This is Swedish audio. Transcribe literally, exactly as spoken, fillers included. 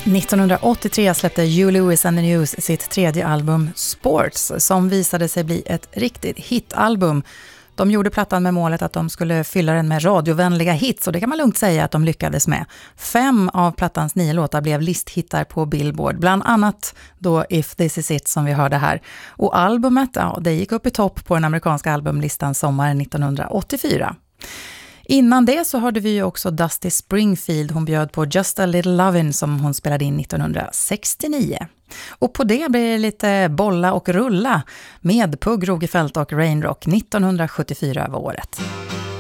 nittonhundraåttiotre släppte Huey Lewis and the News sitt tredje album Sports, som visade sig bli ett riktigt hitalbum. De gjorde plattan med målet att de skulle fylla den med radiovänliga hits, och det kan man lugnt säga att de lyckades med. Fem av plattans nio låtar blev listhittar på Billboard, bland annat då If This Is It som vi hörde här. Och albumet, ja, det gick upp i topp på den amerikanska albumlistan sommaren nittonhundraåttiofyra. Innan det så hörde vi ju också Dusty Springfield. Hon bjöd på Just a Little Lovin' som hon spelade in nittonhundrasextionio. Och på det blir det lite bolla och rulla med Pugh Rogefeldt och Rain Rock. nittonhundrasjuttiofyra var året.